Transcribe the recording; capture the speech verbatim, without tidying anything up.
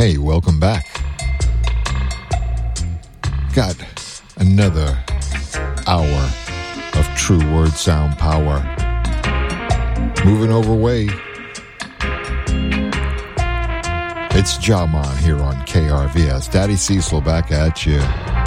Hey, welcome back. Got another hour of true word sound power. Moving over way. It's Jaman here on K R V S. Daddy Cecil back at you.